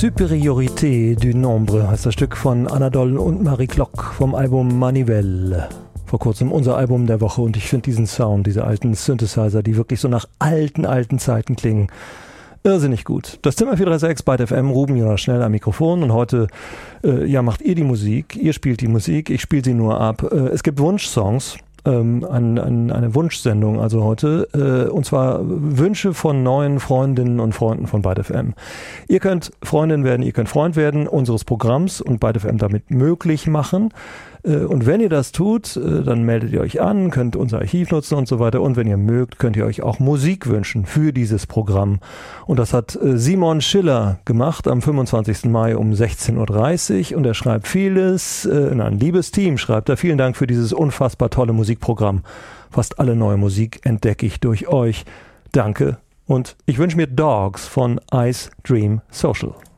Supériorité du Nombre heißt das Stück von Anadol und Marie Klock vom Album Manivelle. Vor kurzem unser Album der Woche und ich finde diesen Sound, diese alten Synthesizer, die wirklich so nach alten Zeiten klingen, irrsinnig gut. Das Zimmer 436 bei FM, Ruben Jonas Schnell am Mikrofon und heute macht ihr die Musik, ihr spielt die Musik, ich spiele sie nur ab. Es gibt Wunschsongs. Eine Wunschsendung also heute, und zwar Wünsche von neuen Freundinnen und Freunden von Byte FM. Ihr könnt Freundin werden, ihr könnt Freund werden unseres Programms und Byte FM damit möglich machen. Und wenn ihr das tut, dann meldet ihr euch an, könnt unser Archiv nutzen und so weiter. Und wenn ihr mögt, könnt ihr euch auch Musik wünschen für dieses Programm. Und das hat Simon Schiller gemacht am 25. Mai um 16.30 Uhr. Und er schreibt vieles, ein liebes Team schreibt er. Vielen Dank für dieses unfassbar tolle Musikprogramm. Fast alle neue Musik entdecke ich durch euch. Danke. Und ich wünsche mir Dogs von Ice Dream Social.